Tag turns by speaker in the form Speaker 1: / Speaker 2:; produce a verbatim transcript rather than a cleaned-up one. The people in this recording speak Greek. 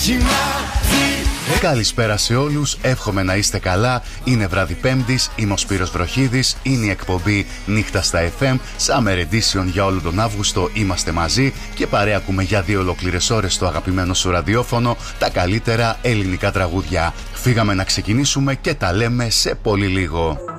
Speaker 1: έχει μάθει.
Speaker 2: Καλησπέρα σε όλους, εύχομαι να είστε καλά. Είναι βράδυ Πέμπτης, είμαι ο Σπύρος Βροχίδης. Είναι η εκπομπή Νύχτα στα εφ εμ. Summer Edition για όλο τον Αύγουστο είμαστε μαζί και παρέα ακούμε για δύο ολόκληρες ώρες στο αγαπημένο σου ραδιόφωνο τα καλύτερα ελληνικά τραγούδια. Φύγαμε να ξεκινήσουμε και τα λέμε σε πολύ λίγο.